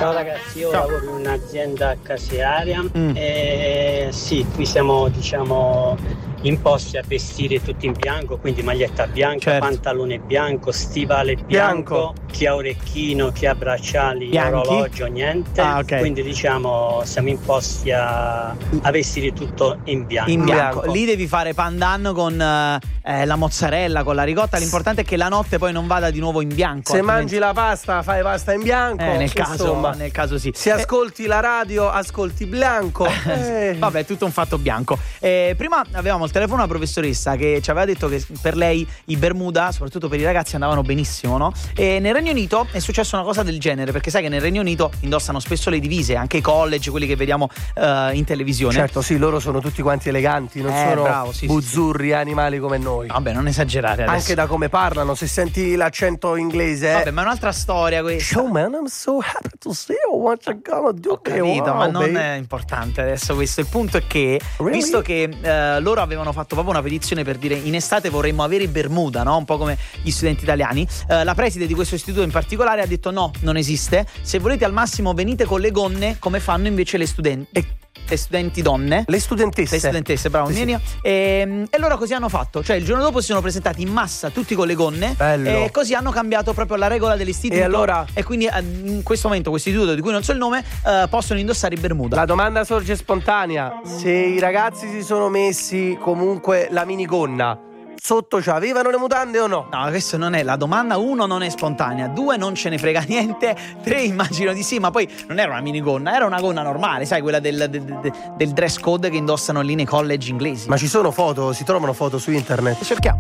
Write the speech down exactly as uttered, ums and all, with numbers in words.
Ciao ragazzi, io Ciao. lavoro in un'azienda casearia Mm. e sì, qui siamo diciamo imposti a vestire tutti in bianco, quindi maglietta bianca, Certo. pantalone bianco, stivale Bianco. bianco, chi ha orecchino, chi ha bracciali, Bianchi? orologio, niente. Ah, ok. Quindi diciamo siamo imposti a, a vestire tutto in bianco. In bianco. bianco. Lì devi fare pandan con eh, la mozzarella, con la ricotta. L'importante è che la notte poi non vada di nuovo in bianco. Se altrimenti- mangi la pasta, fai pasta in bianco. eh, nel, caso, insomma. nel caso sì. Se Eh, ascolti la radio, ascolti bianco. Eh. Vabbè, è tutto un fatto bianco. Eh, prima avevamo al telefono una professoressa che ci aveva detto che per lei i Bermuda, soprattutto per i ragazzi, andavano benissimo, no? E nel Regno Unito è successa una cosa del genere, perché sai che nel Regno Unito indossano spesso le divise, anche i college, quelli che vediamo eh, in televisione. Certo, sì, loro sono tutti quanti eleganti, non Eh, sono bravo, sì, sì, buzzurri animali come noi. Vabbè, non esagerare adesso. Anche da come parlano, se senti l'accento inglese. Vabbè, ma è un'altra storia questa. Showman, I'm so happy to see you. What you gonna do? Ho capito, Wow, ma non baby. è importante adesso questo. Il punto è che, Really? visto che eh, loro avevano fatto proprio una petizione per dire in estate vorremmo avere i Bermuda, no? Un po' come gli studenti italiani, eh, la preside di questo istituto in particolare ha detto no, non esiste. Se volete al massimo venite con le gonne come fanno invece le studenti. Le studenti donne. Le studentesse. Le studentesse, bravo, Sì, sì. Nenio. E, e loro così hanno fatto. Cioè il giorno dopo si sono presentati in massa tutti con le gonne. Bello. E così hanno cambiato proprio la regola dell'istituto. E allora? E quindi eh, in questo momento questo istituto, di cui non so il nome, eh, possono indossare i Bermuda. La domanda sorge spontanea. Se i ragazzi si sono messi comunque la minigonna, sotto c'avevano le mutande o no? No, questo non è la domanda. Uno, non è spontanea. Due, non ce ne frega niente. Tre, immagino di sì. Ma poi non era una minigonna, era una gonna normale, sai, quella del, del, del- del dress code che indossano lì nei college inglesi. Ma ci sono foto, si trovano foto su internet? Cerchiamo.